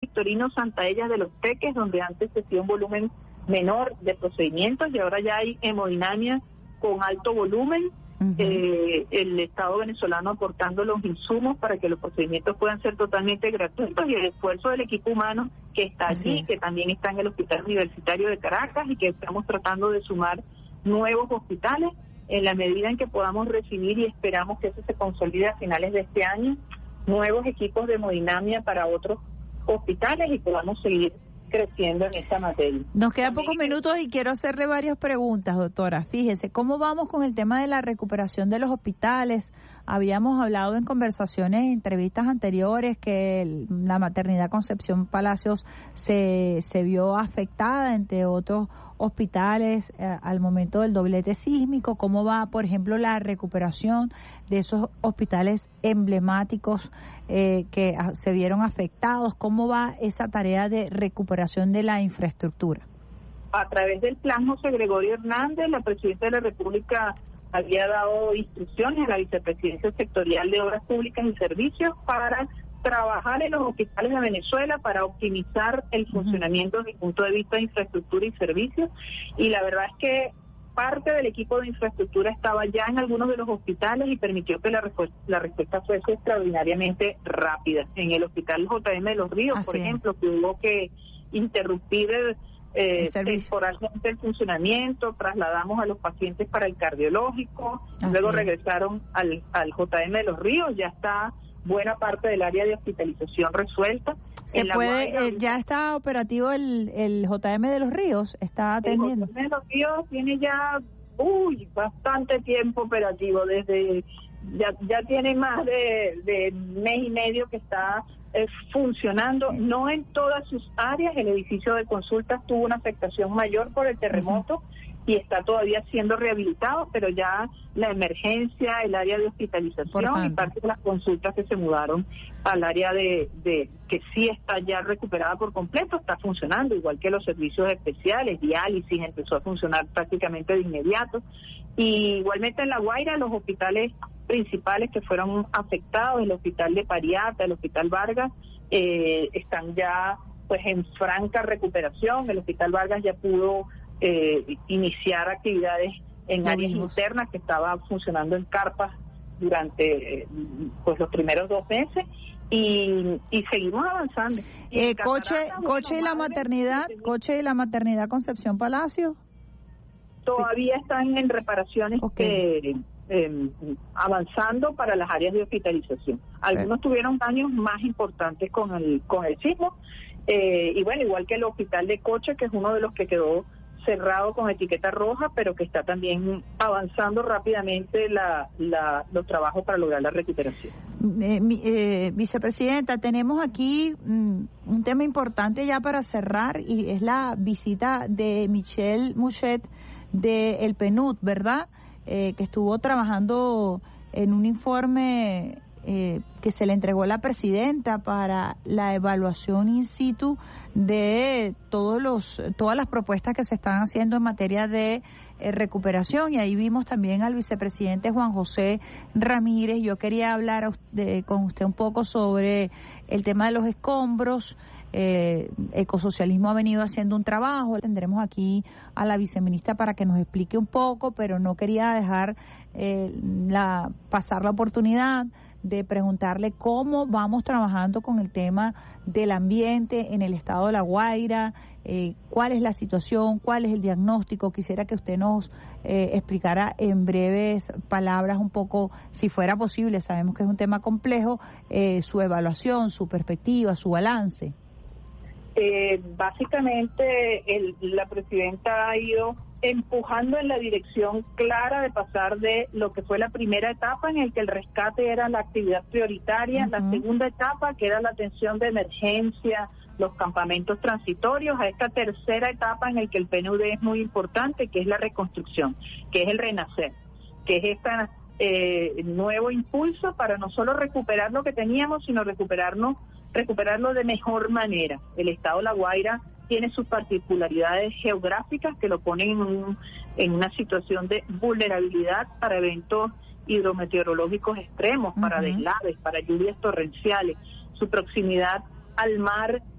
Victorino Santa Ellas de Los Teques, donde antes se hacía un volumen menor de procedimientos y ahora ya hay hemodinamia con alto volumen. El Estado venezolano aportando los insumos para que los procedimientos puedan ser totalmente gratuitos, y el esfuerzo del equipo humano que está allí, que también está en el Hospital Universitario de Caracas, y que estamos tratando de sumar nuevos hospitales en la medida en que podamos recibir, y esperamos que eso se consolide a finales de este año, nuevos equipos de hemodinamia para otros hospitales y podamos seguir creciendo en esta materia. Nos quedan pocos minutos y quiero hacerle varias preguntas, doctora. Fíjese, ¿cómo vamos con el tema de la recuperación de los hospitales? Habíamos hablado en conversaciones, entrevistas anteriores, que la maternidad Concepción Palacios se vio afectada, entre otros hospitales, al momento del doblete sísmico. ¿Cómo va, por ejemplo, la recuperación de esos hospitales emblemáticos que se vieron afectados? ¿Cómo va esa tarea de recuperación de la infraestructura? A través del plan José Gregorio Hernández, la Presidenta de la República había dado instrucciones a la Vicepresidencia Sectorial de Obras Públicas y Servicios para trabajar en los hospitales de Venezuela para optimizar el funcionamiento desde el punto de vista de infraestructura y servicios, y la verdad es que parte del equipo de infraestructura estaba ya en algunos de los hospitales y permitió que la respuesta fuese extraordinariamente rápida. En el Hospital JM de Los Ríos, por ejemplo, que hubo que interrumpir temporalmente el funcionamiento, trasladamos a los pacientes para el cardiológico, luego regresaron al JM de Los Ríos, ya está buena parte del área de hospitalización resuelta. Ya está operativo el JM de Los Ríos, está atendiendo. El JM de Los Ríos tiene ya bastante tiempo operativo, desde ya tiene más de mes y medio que está funcionando, no en todas sus áreas. El edificio de consultas tuvo una afectación mayor por el terremoto y está todavía siendo rehabilitado, pero ya la emergencia, el área de hospitalización y parte de las consultas que se mudaron al área de que sí está ya recuperada por completo, está funcionando, igual que los servicios especiales, diálisis empezó a funcionar prácticamente de inmediato, y igualmente en La Guaira los hospitales principales que fueron afectados, el hospital de Pariata, el hospital Vargas, están ya pues en franca recuperación. El hospital Vargas ya pudo iniciar actividades en áreas internas, que estaba funcionando en carpas durante pues los primeros 2 meses, y seguimos avanzando. Coche y la maternidad Concepción Palacio todavía están en reparaciones avanzando para las áreas de hospitalización. Algunos tuvieron daños más importantes con el sismo, y bueno, igual que el hospital de Coche, que es uno de los que quedó cerrado con etiqueta roja, pero que está también avanzando rápidamente los trabajos para lograr la recuperación. Vicepresidenta, tenemos aquí un tema importante ya para cerrar, y es la visita de Michelle Mouchet de el PNUD, ¿verdad? Que estuvo trabajando en un informe que se le entregó a la presidenta para la evaluación in situ de todas las propuestas que se están haciendo en materia de recuperación, y ahí vimos también al vicepresidente Juan José Ramírez. Yo quería hablar con usted un poco sobre el tema de los escombros. Ecosocialismo ha venido haciendo un trabajo. Tendremos aquí a la viceministra para que nos explique un poco, pero no quería dejar pasar la oportunidad de preguntarle cómo vamos trabajando con el tema del ambiente en el estado de La Guaira, cuál es la situación, cuál es el diagnóstico. Quisiera que usted nos explicara en breves palabras un poco, si fuera posible, sabemos que es un tema complejo, su evaluación, su perspectiva, su balance. Básicamente la presidenta ha ido empujando en la dirección clara de pasar de lo que fue la primera etapa, en el que el rescate era la actividad prioritaria, la segunda etapa, que era la atención de emergencia, los campamentos transitorios, a esta tercera etapa en el que el PNUD es muy importante, que es la reconstrucción, que es el renacer, que es este nuevo impulso para no solo recuperar lo que teníamos, sino recuperarlo de mejor manera. El estado de La Guaira tiene sus particularidades geográficas que lo ponen en una situación de vulnerabilidad para eventos hidrometeorológicos extremos, para deslaves, para lluvias torrenciales. Su proximidad al mar